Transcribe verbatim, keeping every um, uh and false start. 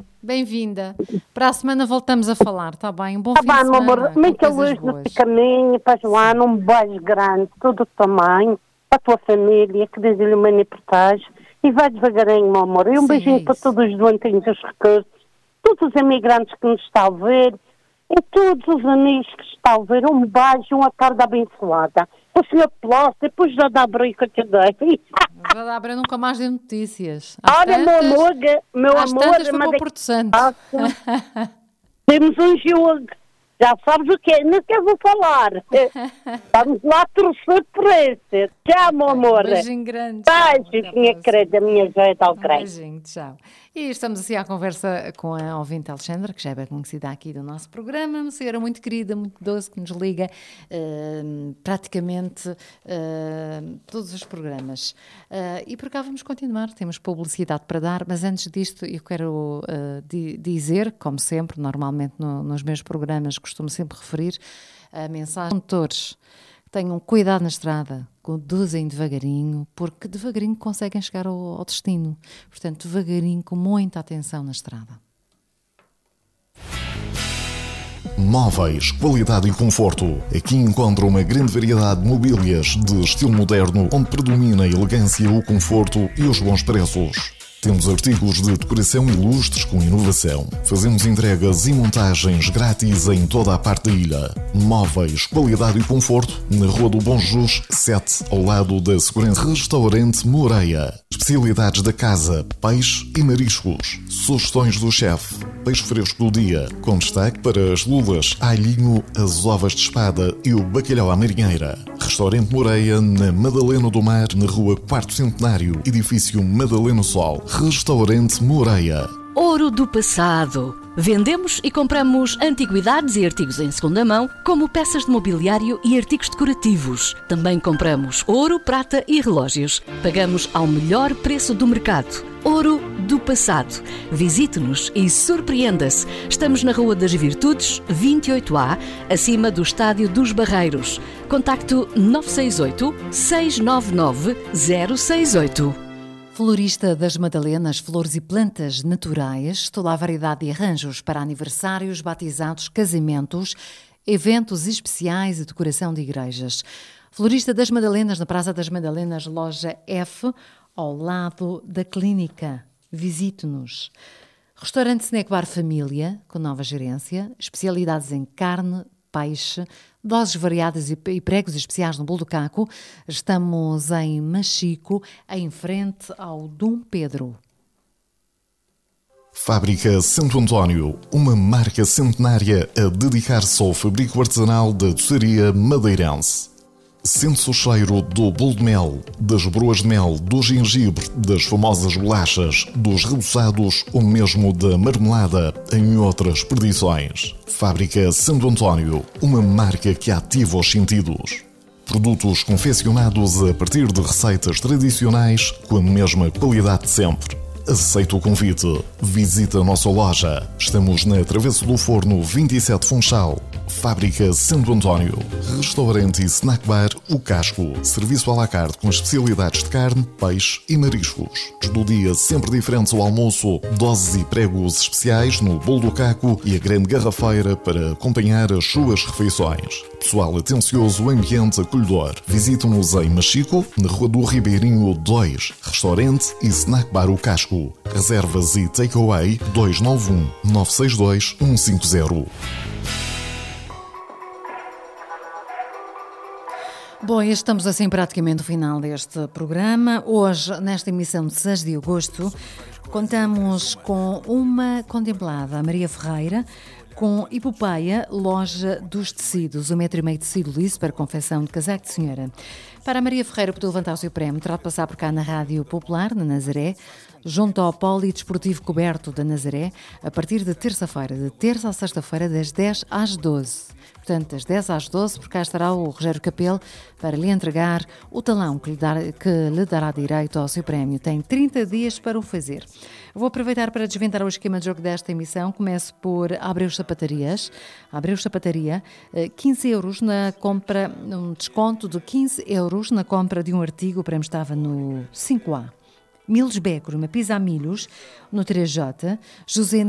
Bem-vinda. Para a semana voltamos a falar, está bem? Um bom Tá fim de bem, meu semana. amor. com Muita coisas luz no boas. teu caminho, para a Joana, um beijo grande, todo o tamanho, para a tua família, que Deus ilumine e protege. E vai devagarinho, meu amor. E um Sim, beijinho é para isso. todos os doentinhos dos recursos, todos os imigrantes que nos estão a ver, e todos os amigos que estão a ver. Um beijo, uma tarde abençoada. O senhor Plosta, depois já dá brilho que eu te dei. Já dá para nunca mais de notícias. Às Olha, meu tantas, amor, meu às amor, tantas foi mas para o é Porto Santo. que temos um jogo. Já sabes o que é, nem sequer vou falar. Vamos lá torcer por esse. Tchau, meu amor. Um beijinho grande. Tchau, Beijo, até à minha próxima. querida, minha jeita ao Um crente. beijinho, tchau. E estamos assim à conversa com a ouvinte Alexandra, que já é bem conhecida aqui do nosso programa, uma senhora muito querida, muito doce, que nos liga uh, praticamente uh, todos os programas. Uh, e por cá vamos continuar, temos publicidade para dar, mas antes disto eu quero uh, di- dizer, como sempre, normalmente no- nos meus programas costumo sempre referir a mensagem. Condutores, tenham cuidado na estrada, conduzem devagarinho, porque devagarinho conseguem chegar ao, ao destino. Portanto, devagarinho, com muita atenção na estrada. Móveis, qualidade e conforto. Aqui encontra uma grande variedade de mobílias de estilo moderno, onde predomina a elegância, o conforto e os bons preços. Temos artigos de decoração ilustres com inovação. Fazemos entregas e montagens grátis em toda a parte da ilha. Móveis, qualidade e conforto na Rua do Bom Jesus, sete, ao lado da Segurança. Restaurante Moreia. Especialidades da casa, peixe e mariscos. Sugestões do chefe. Peixe fresco do dia, com destaque para as lulas, alhinho, as ovas de espada e o bacalhau à marinheira. Restaurante Moreia, na Madalena do Mar, na Rua Quarto Centenário, edifício Madalena Sol. Restaurante Moreia. Ouro do passado. Vendemos e compramos antiguidades e artigos em segunda mão, como peças de mobiliário e artigos decorativos. Também compramos ouro, prata e relógios. Pagamos ao melhor preço do mercado. Ouro do passado. Visite-nos e surpreenda-se. Estamos na Rua das Virtudes, vinte e oito A, acima do Estádio dos Barreiros. Contacto nove seis oito, seis nove nove, zero seis oito. Florista das Madalenas, flores e plantas naturais, toda a variedade de arranjos para aniversários, batizados, casamentos, eventos especiais e decoração de igrejas. Florista das Madalenas, na Praça das Madalenas, loja F, ao lado da clínica. Visite-nos. Restaurante Snack Bar Família, com nova gerência, especialidades em carne, peixe, doses variadas e pregos especiais no Bolo do Caco. Estamos em Machico, em frente ao Dom Pedro. Fábrica Santo António, uma marca centenária a dedicar-se ao fabrico artesanal da doçaria madeirense. Sente-se o cheiro do bolo de mel, das broas de mel, do gengibre, das famosas bolachas, dos reboçados ou mesmo da marmelada, em outras perdições. Fábrica Santo António, uma marca que ativa os sentidos. Produtos confeccionados a partir de receitas tradicionais com a mesma qualidade de sempre. Aceita o convite. Visita a nossa loja. Estamos na Travessa do Forno vinte e sete Funchal. Fábrica Santo António. Restaurante e snack bar O Casco. Serviço à la carte com especialidades de carne, peixe e mariscos. Do dia sempre diferentes ao almoço. Doses e pregos especiais no Bolo do Caco e a grande garrafeira para acompanhar as suas refeições. Pessoal atencioso, ambiente acolhedor. Visite-nos em Machico, na Rua do Ribeirinho dois. Restaurante e snack bar O Casco. Reservas e takeaway dois nove um, nove seis dois, um cinco zero. Bom, estamos assim praticamente no final deste programa. Hoje, nesta emissão de seis de agosto, contamos com uma contemplada, a Maria Ferreira, com Hipopeia, loja dos tecidos, um metro e meio de tecido liso para confecção de casaco de senhora. Para a Maria Ferreira poder levantar o seu prémio, terá de passar por cá na Rádio Popular, na Nazaré, junto ao Polidesportivo Coberto da Nazaré, a partir de terça-feira, de terça a sexta-feira, das dez às doze. Portanto, das dez às doze, por cá estará o Rogério Capelo para lhe entregar o talão que lhe, dar, que lhe dará direito ao seu prémio. Tem trinta dias para o fazer. Vou aproveitar para desvendar o esquema de jogo desta emissão. Começo por Abreu Sapatarias. Abreu Sapataria, quinze euros na compra, um desconto de quinze euros na compra de um artigo. O prémio estava no cinco A. Milos Becro, uma pizza a milhos, no três J. José